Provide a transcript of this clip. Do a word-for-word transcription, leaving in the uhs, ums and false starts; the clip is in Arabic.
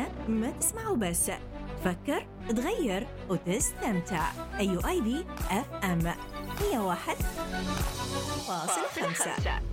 هنا ما تسمعوا بس، فكر، تغير وتستمتع. أيو آي دي أف أم مية وواحد فاصلة خمسة.